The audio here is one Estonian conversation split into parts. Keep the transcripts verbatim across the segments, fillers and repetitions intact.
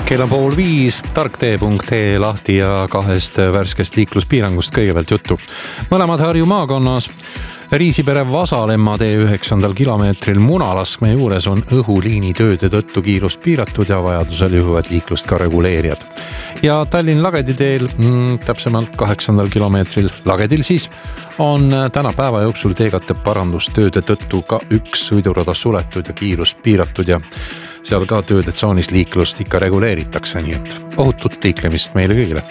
Kell on pool viis, tarktee punkt ee lahti ja kahest värskest liikluspiirangust kõigepealt juttu. Mõlemad Harju maakonnas. Riisipere Vasalemma tee üheksandal kilomeetril munalaskme juures on õhuliini tööde tõttu kiirust piiratud ja vajadusel juhuvad liiklust ka reguleerijad. Ja Tallinn Lagedi teel, mm, täpsemalt kaheksandal kilomeetril Lagedil siis, on täna päeva jooksul teekate parandustööde tõttu ka üks sõidurada suletud ja kiirust piiratud ja seal ka tööde tsoonis liiklust ikka reguleeritakse, nii et ohutut liiklemist meile kõigile.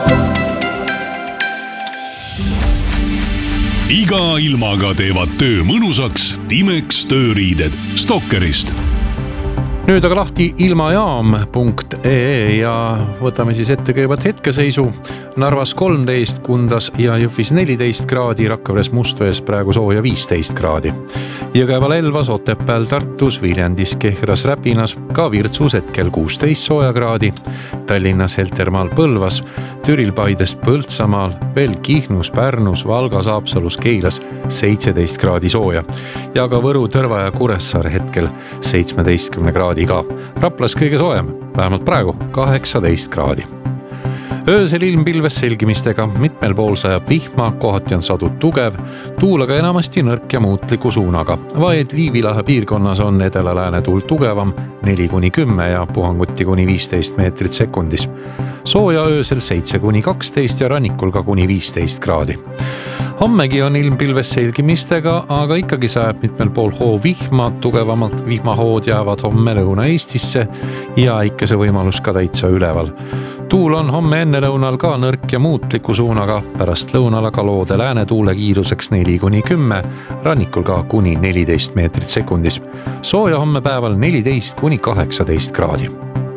Iga ilmaga teevad töö mõnusaks Timex tööriided Stokkerist. Nüüd aga lahti ilmajaam punkt ee ja võtame siis ette kõigepealt hetkeseisu. Narvas kolmteist, Kundas ja Jõhvis neliteist kraadi, Rakveres Mustvees praegu sooja viisteist kraadi. Jõgeval Elvas, Otepääl, Tartus, Viljandis, Kehras, Räpinas, ka Virtsus hetkel kuusteist sooja kraadi. Tallinnas, Heltermaal, Põlvas, Türil, Paides, Põltsamaal, veel Kihnus, Pärnus, Valgas, Haapsalus, Keilas seitseteist kraadi sooja. Ja ka Võru, Tõrva ja Kuressaare hetkel seitsmeteistkümne kraadi ka. Raplas kõige soojem, vähemalt praegu kaheksateist kraadi. Öösel ilm pilves selgimistega, mitmel pool sajab vihma, kohati on sadu tugev, tuul aga enamasti nõrk ja muutliku suunaga. Vaid Liivilahe piirkonnas on edela-lääne tuul tugevam neli kuni kümme ja puhanguti kuni viisteist meetrit sekundis. Sooja öösel seitse kuni kaksteist ja rannikul ka kuni viisteist kraadi. Hommegi on ilm pilves selgimistega, aga ikkagi sajab mitmel pool hoo vihma, tugevamalt vihmahood jäävad homme Lõuna-Eestisse ja ikka see võimalus ka täitsa üleval. Tuul on homme enne lõunal ka nõrk ja muutliku suunaga, pärast lõunal aga loode lääne tuule kiiruseks neli kuni kümme, rannikul ka kuni neliteist meetrit sekundis. Sooja homme päeval neliteist kuni kaheksateist kraadi.